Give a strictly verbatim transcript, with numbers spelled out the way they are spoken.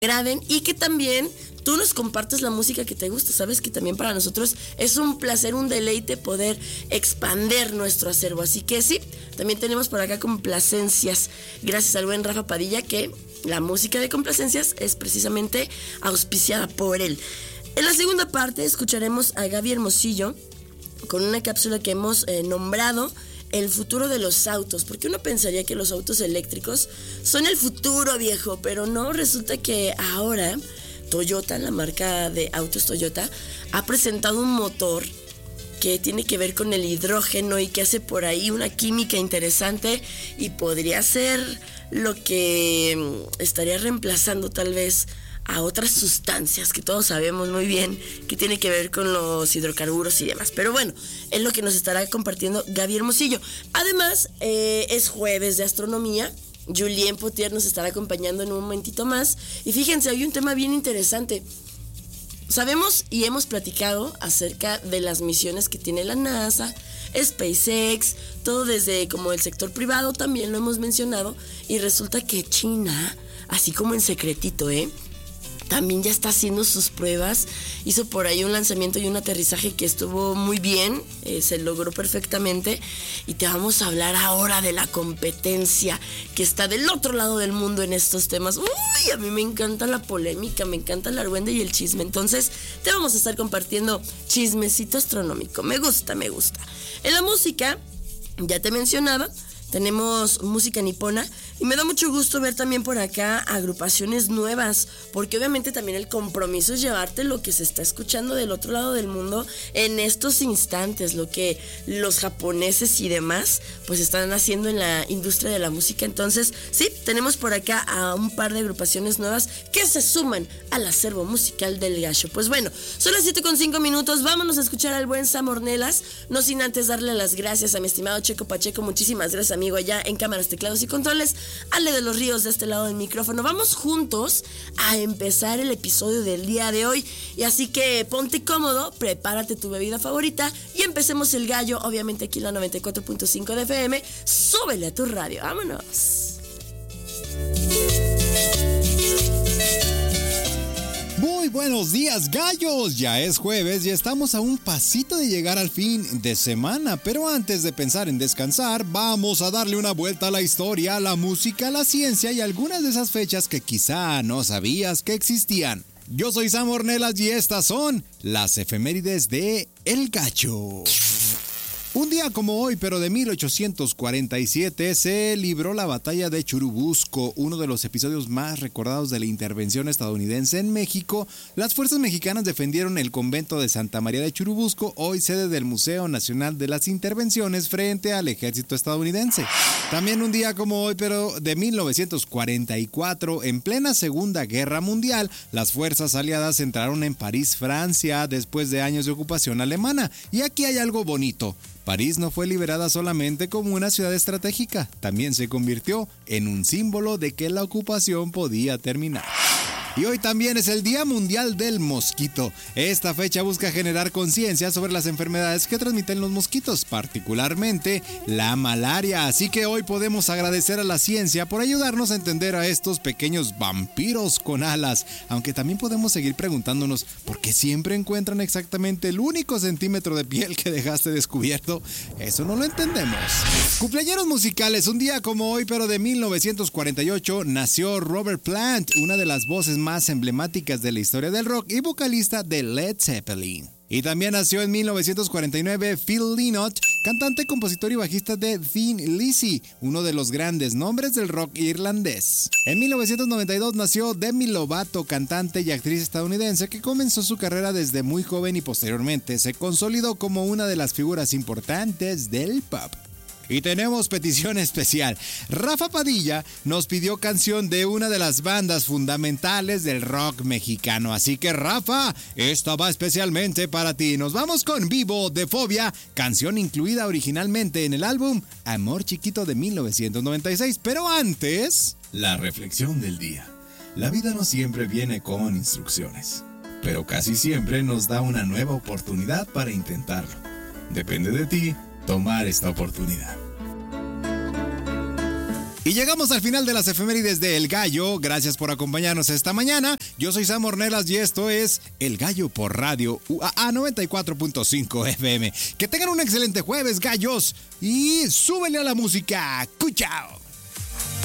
agraden y que también tú nos compartes la música que te gusta. Sabes que también para nosotros es un placer, un deleite poder expander nuestro acervo. Así que sí, también tenemos por acá complacencias, gracias al buen Rafa Padilla, que la música de complacencias es precisamente auspiciada por él. En la segunda parte escucharemos a Gaby Hermosillo con una cápsula que hemos eh, nombrado el futuro de los autos, porque uno pensaría que los autos eléctricos son el futuro, viejo, pero no, resulta que ahora Toyota, la marca de autos Toyota, ha presentado un motor que tiene que ver con el hidrógeno y que hace por ahí una química interesante y podría ser lo que estaría reemplazando tal vez a otras sustancias que todos sabemos muy bien que tiene que ver con los hidrocarburos y demás. Pero bueno, es lo que nos estará compartiendo Gaby Hermosillo. Además, eh, es jueves de astronomía. Julien Potier nos estará acompañando en un momentito más. Y fíjense, hay un tema bien interesante. Sabemos y hemos platicado acerca de las misiones que tiene la NASA, SpaceX, todo desde como el sector privado también lo hemos mencionado. Y resulta que China, así como en secretito, ¿eh? también ya está haciendo sus pruebas. Hizo por ahí un lanzamiento y un aterrizaje que estuvo muy bien, eh, se logró perfectamente. Y te vamos a hablar ahora de la competencia que está del otro lado del mundo en estos temas. Uy, a mí me encanta la polémica, me encanta el argüende y el chisme. Entonces te vamos a estar compartiendo chismecito astronómico. Me gusta, me gusta. En la música, ya te mencionaba, tenemos música nipona y me da mucho gusto ver también por acá agrupaciones nuevas, porque obviamente también el compromiso es llevarte lo que se está escuchando del otro lado del mundo en estos instantes, lo que los japoneses y demás pues están haciendo en la industria de la música. Entonces sí, tenemos por acá a un par de agrupaciones nuevas que se suman al acervo musical del Gacho. Pues bueno, son las siete con cinco minutos, vámonos a escuchar al buen Sam Ornelas, no sin antes darle las gracias a mi estimado Checo Pacheco. Muchísimas gracias, amigo, allá en cámaras, teclados y controles. Ale de los Ríos de este lado del micrófono. Vamos juntos a empezar el episodio del día de hoy. Y así que ponte cómodo, prepárate tu bebida favorita y empecemos el gallo, obviamente aquí en la noventa y cuatro punto cinco de F M. Súbele a tu radio, vámonos. Muy buenos días, gallos. Ya es jueves y estamos a un pasito de llegar al fin de semana. Pero antes de pensar en descansar, vamos a darle una vuelta a la historia, a la música, a la ciencia y algunas de esas fechas que quizá no sabías que existían. Yo soy Sam Ornelas y estas son las efemérides de El Gacho. Un día como hoy, pero de mil ochocientos cuarenta y siete, se libró la batalla de Churubusco, uno de los episodios más recordados de la intervención estadounidense en México. Las fuerzas mexicanas defendieron el convento de Santa María de Churubusco, hoy sede del Museo Nacional de las Intervenciones, frente al ejército estadounidense. También un día como hoy, pero de mil novecientos cuarenta y cuatro, en plena Segunda Guerra Mundial, las fuerzas aliadas entraron en París, Francia, después de años de ocupación alemana. Y aquí hay algo bonito. París no fue liberada solamente como una ciudad estratégica, también se convirtió en un símbolo de que la ocupación podía terminar. Y hoy también es el Día Mundial del Mosquito. Esta fecha busca generar conciencia sobre las enfermedades que transmiten los mosquitos, particularmente la malaria. Así que hoy podemos agradecer a la ciencia por ayudarnos a entender a estos pequeños vampiros con alas. Aunque también podemos seguir preguntándonos por qué siempre encuentran exactamente el único centímetro de piel que dejaste descubierto. Eso no lo entendemos. Cumpleaños musicales. Un día como hoy, pero de mil novecientos cuarenta y ocho, nació Robert Plant, una de las voces más emblemáticas de la historia del rock y vocalista de Led Zeppelin. Y también nació en mil novecientos cuarenta y nueve Phil Lynott, cantante, compositor y bajista de Thin Lizzy, uno de los grandes nombres del rock irlandés. En mil novecientos noventa y dos nació Demi Lovato, cantante y actriz estadounidense que comenzó su carrera desde muy joven y posteriormente se consolidó como una de las figuras importantes del pop. Y tenemos petición especial. Rafa Padilla nos pidió canción de una de las bandas fundamentales del rock mexicano. Así que, Rafa, esta va especialmente para ti. Nos vamos con Vivo de Fobia, canción incluida originalmente en el álbum Amor Chiquito de mil novecientos noventa y seis. Pero antes... La reflexión del día. La vida no siempre viene con instrucciones, pero casi siempre nos da una nueva oportunidad para intentarlo. Depende de ti tomar esta oportunidad. Y llegamos al final de las efemérides de El Gallo. Gracias por acompañarnos esta mañana. Yo soy Sam Ornelas y esto es El Gallo por Radio U A A noventa y cuatro punto cinco F M. Que tengan un excelente jueves, gallos. Y súbele a la música. ¡Cuchao!